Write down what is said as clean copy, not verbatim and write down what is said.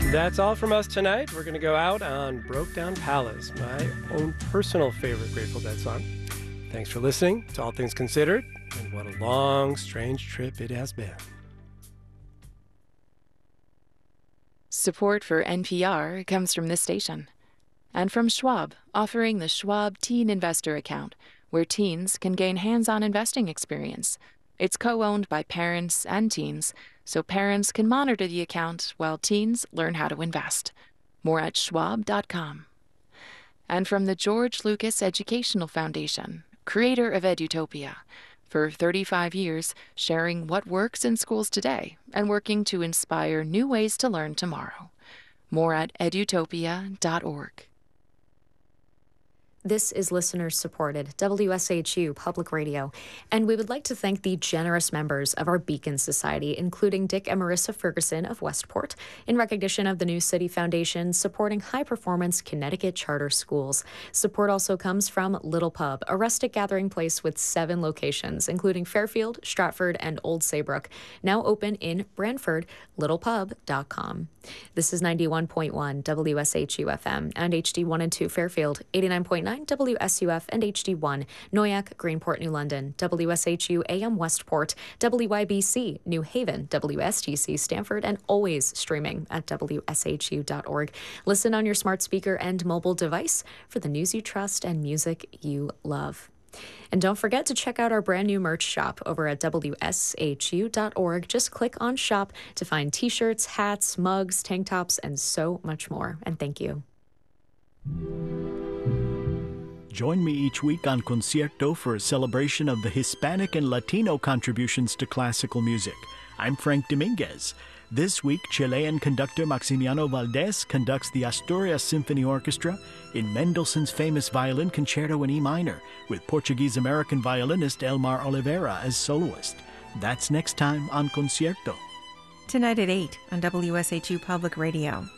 That's all from us tonight. We're going to go out on Broke Down Palace, my own personal favorite Grateful Dead song. Thanks for listening to All Things Considered, and what a long, strange trip it has been. Support for NPR comes from this station and from Schwab, offering the Schwab Teen Investor Account, where teens can gain hands-on investing experience. It's co-owned by parents and teens, so parents can monitor the account while teens learn how to invest. More at schwab.com. And from the George Lucas Educational Foundation, creator of Edutopia, for 35 years sharing what works in schools today and working to inspire new ways to learn tomorrow. More at edutopia.org. This is listener-supported WSHU Public Radio, and we would like to thank the generous members of our Beacon Society, including Dick and Marissa Ferguson of Westport, in recognition of the New City Foundation supporting high-performance Connecticut charter schools. Support also comes from Little Pub, a rustic gathering place with 7 locations, including Fairfield, Stratford, and Old Saybrook, now open in Brantford, littlepub.com. This is 91.1 WSHU FM and HD1 and 2 Fairfield, 89.9 WSUF and HD1, Noyak, Greenport, New London, WSHU AM Westport, WYBC, New Haven, WSTC Stamford, and always streaming at WSHU.org. Listen on your smart speaker and mobile device for the news you trust and music you love. And don't forget to check out our brand new merch shop over at WSHU.org. Just click on shop to find t-shirts, hats, mugs, tank tops, and so much more. And thank you. Join me each week on Concierto for a celebration of the Hispanic and Latino contributions to classical music. I'm Frank Dominguez. This week, Chilean conductor Maximiano Valdés conducts the Asturias Symphony Orchestra in Mendelssohn's famous violin concerto in E minor, with Portuguese-American violinist Elmar Oliveira as soloist. That's next time on Concierto. Tonight at 8 on WSHU Public Radio.